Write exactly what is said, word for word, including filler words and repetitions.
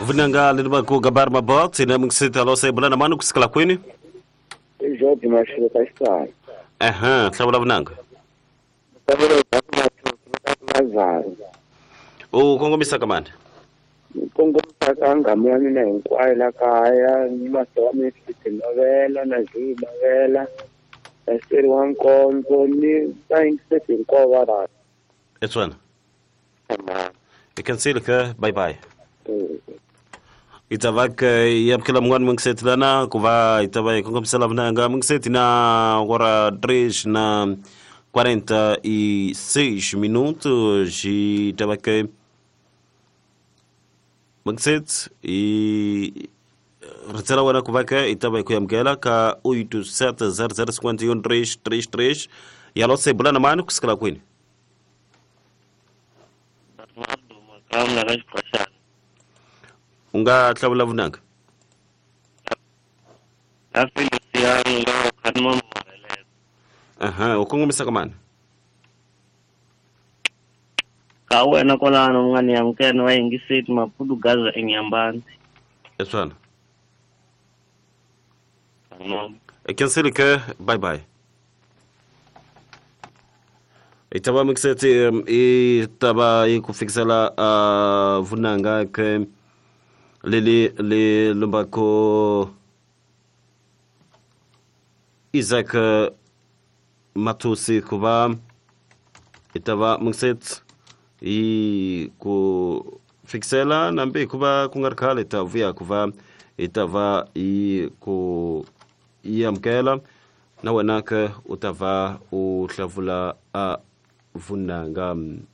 Vunanga lima ku gabar mabot sina mungsita lo sai bulana manu kuskala kwini. Jorge mashiro kaistar. Aha, sabula vunanga. Sabula mazaro. O kongo misaka man. Kongo misaka ngamya mina hinkwayo la kaya ni masomi fiti novela na zi novela. Nasiri wa nkonzo ni sayingiseti nkova ra. Etswana. Ama. Ikansilika bye bye. Itavak yap kila mwan mungset lana kuva itavai kongo misala vunanga mungset na agora três na quarenta e seis minutos e itavak mungset e Retsela wana kuvaka itavai kuyamkela ka oito sete zero zero cinquenta e um três três três yalo se bulana manu kuskala kwini. Unga tlabula vunanga. Afilisiano nga kanma mwele. Aha, ukongo misaka man. Kawe na kola no ngani amkeno wa ingisit mapudu gaza enyambani. Etswana. No. Ikansilika bye bye. Itaba mixete itaba ikufikisela uh, vunanga ke lele le lumbako Isaac Matusi kuba itaba mixete i ku fixela nambe kuba kungarkala itavia kuva itava i ku iamkela na wanaka utava utlavula a vunanga